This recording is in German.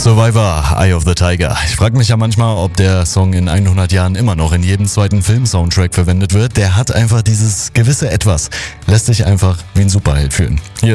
Survivor, Eye of the Tiger. Ich frage mich ja manchmal, ob der Song in 100 Jahren immer noch in jedem zweiten Film-Soundtrack verwendet wird. Der hat einfach dieses gewisse Etwas. Lässt sich einfach wie ein Superheld fühlen. Hier